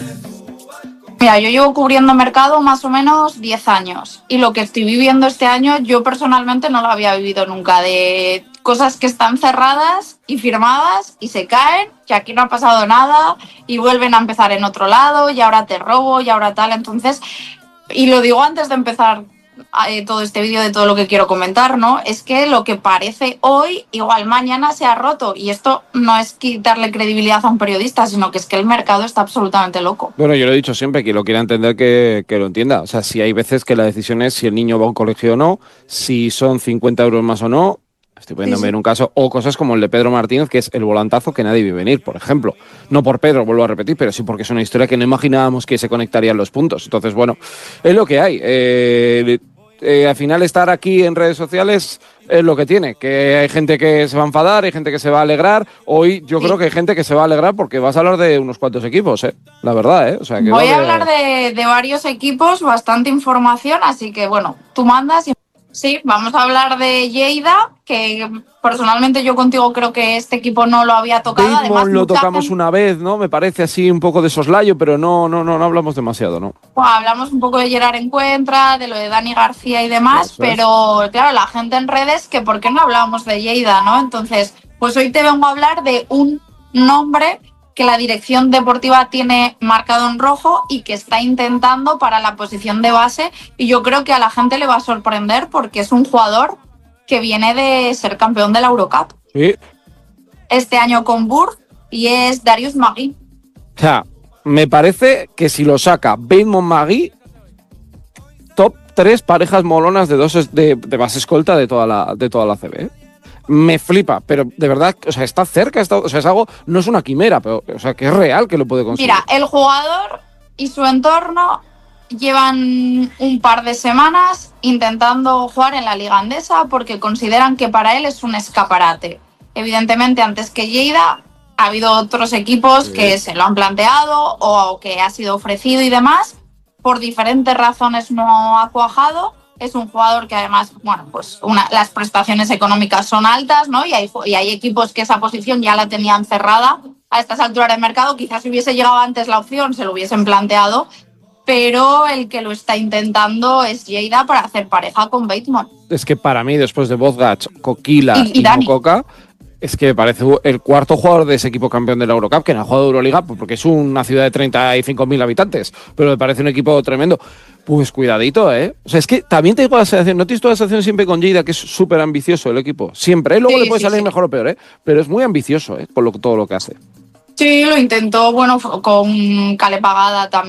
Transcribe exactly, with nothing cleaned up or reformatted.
Mira, yo llevo cubriendo mercado más o menos diez años y lo que estoy viviendo este año yo personalmente no lo había vivido nunca, de cosas que están cerradas y firmadas y se caen, que aquí no ha pasado nada y vuelven a empezar en otro lado y ahora te robo y ahora tal. Entonces, y lo digo antes de empezar eh, todo este vídeo de todo lo que quiero comentar, ¿no? Es que lo que parece hoy, igual mañana se ha roto y esto no es quitarle credibilidad a un periodista, sino que es que el mercado está absolutamente loco. Bueno, yo lo he dicho siempre, quien lo quiera entender que, que lo entienda. O sea, si hay veces que la decisión es si el niño va a un colegio o no, si son cincuenta euros más o no. Estoy poniéndome sí, sí. en un caso, o cosas como el de Pedro Martínez, que es el volantazo que nadie vio venir, por ejemplo. No por Pedro, vuelvo a repetir, pero sí porque es una historia que no imaginábamos que se conectarían los puntos. Entonces, bueno, es lo que hay. Eh, eh, al final estar aquí en redes sociales es lo que tiene, que hay gente que se va a enfadar, hay gente que se va a alegrar. Hoy yo sí. creo que hay gente que se va a alegrar porque vas a hablar de unos cuantos equipos, ¿eh? La verdad, ¿eh? O sea, que Voy a que... hablar de, de varios equipos, bastante información, así que bueno, tú mandas y... Sí, vamos a hablar de Lleida, que personalmente yo contigo creo que este equipo no lo había tocado. Además, Además, lo tocamos gente... una vez, ¿no? Me parece así un poco de soslayo, pero no, no, no, no hablamos demasiado, ¿no? Bueno, hablamos un poco de Gerard Encuentra, de lo de Dani García y demás, Eso pero es. Claro, la gente en redes, que ¿por qué no hablamos de Lleida, no? Entonces, pues hoy te vengo a hablar de un nombre que la dirección deportiva tiene marcado en rojo y que está intentando para la posición de base, y yo creo que a la gente le va a sorprender porque es un jugador que viene de ser campeón de la Eurocup. Sí. Este año con Bourg, y es Darius Magui. O sea, me parece que si lo saca Bateman Magui, top tres parejas molonas de dos de, de base escolta de toda la, de toda la C B, ¿eh? Me flipa, pero de verdad, o sea, está cerca, está, o sea, es algo, no es una quimera, pero, o sea, que es real que lo puede conseguir. Mira, el jugador y su entorno llevan un par de semanas intentando jugar en la Liga Andesa porque consideran que para él es un escaparate. Evidentemente, antes que Lleida, ha habido otros equipos sí. que se lo han planteado o que ha sido ofrecido y demás. Por diferentes razones no ha cuajado. Es un jugador que además, bueno, pues una, las prestaciones económicas son altas, ¿no? Y hay, y hay equipos que esa posición ya la tenían cerrada a estas alturas del mercado. Quizás si hubiese llegado antes la opción se lo hubiesen planteado, pero el que lo está intentando es Lleida para hacer pareja con Bateman. Es que para mí, después de Bozgach, Coquila y, y, y Mococa, es que me parece el cuarto jugador de ese equipo campeón de la Eurocup, que no ha jugado Euroliga, porque es una ciudad de treinta y cinco mil habitantes, pero me parece un equipo tremendo. Pues cuidadito, ¿eh? O sea, es que también tengo la sensación, no tienes toda la sensación siempre con Lleida, que es súper ambicioso el equipo, siempre, ¿eh? Luego sí, le puede sí, salir sí. mejor o peor, ¿eh? Pero es muy ambicioso, ¿eh? Por lo, todo lo que hace. Sí, lo intentó, bueno, con Cale Pagada también.